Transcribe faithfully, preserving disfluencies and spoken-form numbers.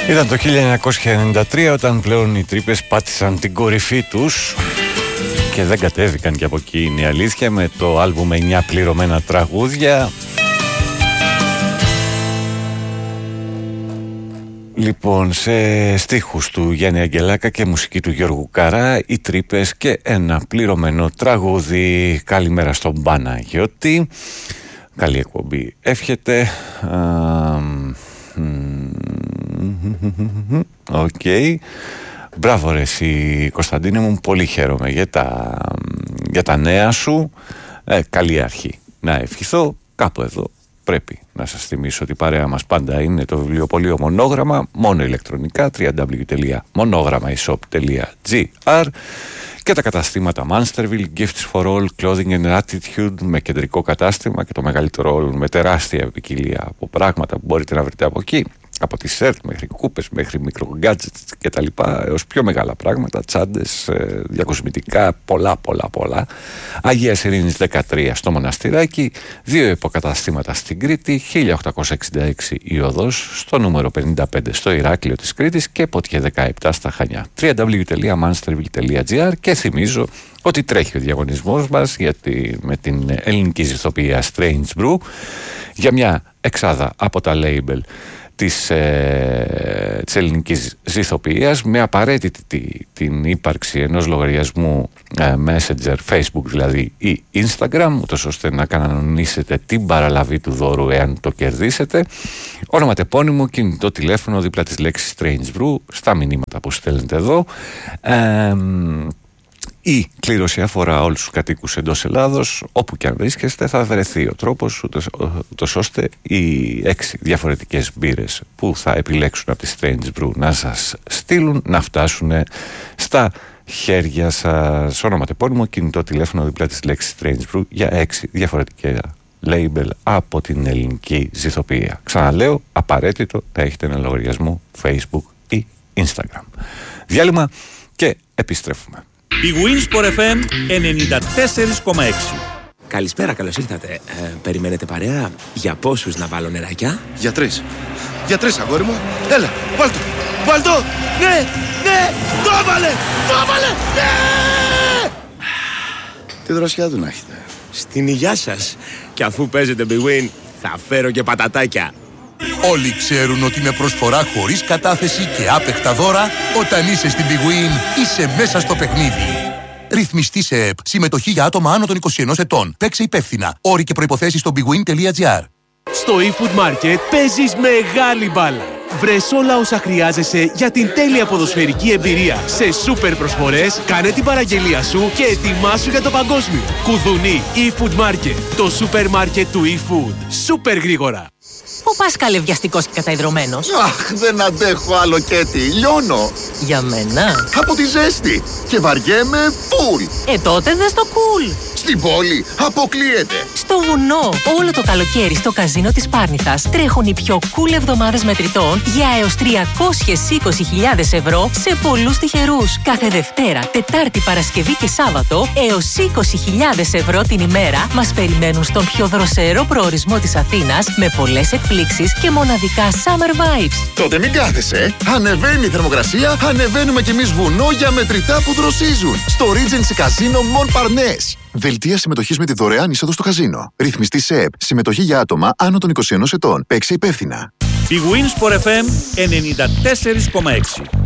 Ήταν το χίλια εννιακόσια ενενήντα τρία όταν πλέον οι τρύπες πάτησαν την κορυφή τους και δεν κατέβηκαν και από εκεί, είναι η αλήθεια, με το άλμπουμ εννιά πληρωμένα τραγούδια. Λοιπόν, σε στίχους του Γιάννη Αγγελάκα και μουσική του Γιώργου Καρά, οι τρύπες και ένα πληρωμένο τραγούδι. Καλημέρα στον Παναγιώτη. Καλή εκπομπή εύχεται. Οκ. Okay. Μπράβο ρε εσύ Κωνσταντίνε μου, πολύ χαίρομαι για τα, για τα νέα σου. ε, Καλή αρχή να ευχηθώ. Κάπου εδώ πρέπει να σας θυμίσω ότι η παρέα μας πάντα είναι το βιβλιοπωλείο Μονόγραμμα, μόνο ηλεκτρονικά, double-u double-u double-u τελεία μονόγραμμα e shop τελεία gr, και τα καταστήματα Mansterville, Gifts for All, Clothing and Attitude, με κεντρικό κατάστημα και το μεγαλύτερο όλων, με τεράστια ποικιλία από πράγματα που μπορείτε να βρείτε από εκεί. Από τη σερτ μέχρι κούπες, μέχρι μικρογκάτζετς και τα λοιπά, έως πιο μεγάλα πράγματα, τσάντες, διακοσμητικά, πολλά πολλά πολλά. Αγίας Ειρήνης δεκατρία στο Μοναστηράκι, δύο υποκαταστήματα στην Κρήτη, χίλια οκτακόσια εξήντα έξι η Οδός, στο νούμερο πενήντα πέντε στο Ηράκλειο της Κρήτης και Ποτιέ δεκαεπτά στα Χανιά. double-u double-u double-u τελεία mansterville τελεία gr. Και θυμίζω ότι τρέχει ο διαγωνισμός μας γιατί με την ελληνική ζυθοποιία Strange Brew για μια εξάδα από τα label της, ε, της ελληνικής ζυθοποιίας, με απαραίτητη την ύπαρξη ενός λογαριασμού ε, Messenger, Facebook δηλαδή ή Instagram, ούτως ώστε να κανονίσετε την παραλαβή του δώρου εάν το κερδίσετε. Όνομα, τεπώνυμο, κινητό τηλέφωνο δίπλα της λέξης Strange Brew στα μηνύματα που στέλνετε εδώ. ε, Η κλήρωση αφορά όλους τους κατοίκους εντός Ελλάδος. Όπου και αν βρίσκεστε θα βρεθεί ο τρόπος ούτως, ούτως ώστε οι έξι διαφορετικές μπύρες που θα επιλέξουν από τη Strange Brew να σας στείλουν να φτάσουν στα χέρια σας. Όνομα, τεπώνυμο, κινητό τηλέφωνο δίπλα της λέξης Strange Brew για έξι διαφορετικά label από την ελληνική ζυθοποιία. Ξαναλέω, απαραίτητο να έχετε ένα λογαριασμό Facebook ή Instagram. Διάλειμμα και επιστρέφουμε. Η Winsport εφ εμ ενενήντα τέσσερα κόμμα έξι. Καλησπέρα, καλώς ήρθατε. Ε, περιμένετε παρέα? Για πόσους να βάλω νεράκια? Για τρεις. Για τρεις, αγόρι μου. Έλα, βάλτο. Βάλτο. Ναι, ναι. Το έβαλε. Το έβαλε. Ναι. Τι δροσιά του να έχετε. Στην υγειά σας. Και αφού παίζετε Big Win, θα φέρω και πατατάκια. Όλοι ξέρουν ότι με προσφορά χωρίς κατάθεση και άπεχτα δώρα, όταν είσαι στην Big Win, είσαι μέσα στο παιχνίδι. Ρυθμιστή σε ΕΠ. Συμμετοχή για άτομα άνω των είκοσι ενός ετών. Παίξε υπεύθυνα. Όροι και προϋποθέσεις στο big win τελεία gr. Στο eFood Market παίζεις μεγάλη μπάλα. Βρες όλα όσα χρειάζεσαι για την τέλεια ποδοσφαιρική εμπειρία. Σε σούπερ προσφορές, κάνε την παραγγελία σου και ετοιμάσου για το παγκόσμιο. Κουδουνί eFood Market. Το σούπερ μάρκετ του eFood. Σούπερ γρήγορα. Πού πας καλευδιαστικός και καταϊδρωμένος? Αχ, δεν αντέχω άλλο Κέτι. Λιώνω. Για μένα? Από τη ζέστη. Και βαριέμαι φουλ. Ε, τότε δες το κουλ. Στην πόλη αποκλείεται. Στο βουνό, όλο το καλοκαίρι στο καζίνο της Πάρνηθας τρέχουν οι πιο cool εβδομάδες μετρητών για έως τριακόσιες είκοσι χιλιάδες ευρώ σε πολλούς τυχερούς. Κάθε Δευτέρα, Τετάρτη, Παρασκευή και Σάββατο έως είκοσι χιλιάδες ευρώ την ημέρα μας περιμένουν στον πιο δροσερό προορισμό της Αθήνας με πολλές εκπλήξεις και μοναδικά summer vibes. Τότε μην κάθεσαι. Ανεβαίνει η θερμοκρασία, ανεβαίνουμε κι εμείς βουνό για μετρητά που δροσίζουν. Στο Regency Casino Montparnasse. Δελτία συμμετοχής με τη δωρεάν είσοδο στο καζίνο. Ρυθμιστή σε ΕΠ. Συμμετοχή για άτομα άνω των είκοσι ενός ετών. Παίξε υπεύθυνα. Η Winsport εφ εμ ενενήντα τέσσερα κόμμα έξι.